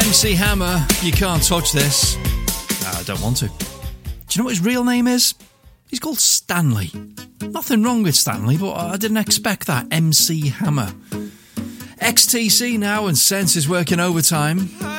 MC Hammer, you can't touch this. No, I don't want to. Do you know what his real name is? He's called Stanley. Nothing wrong with Stanley, but I didn't expect that. MC Hammer. XTC now, and Sense is working overtime.